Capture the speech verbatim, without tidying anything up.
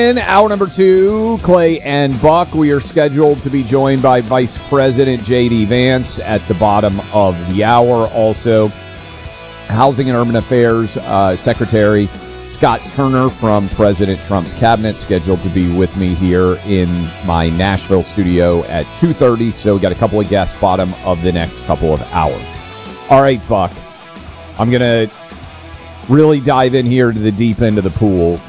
In hour number two, Clay and Buck, we are scheduled to be joined by Vice President J D. Vance at the bottom of the hour. Also, Housing and Urban Affairs uh, Secretary Scott Turner from President Trump's cabinet scheduled to be with me here in my Nashville studio at two thirty. So we got a couple of guests bottom of the next couple of hours. All right, Buck, I'm going to really dive in here to the deep end of the pool.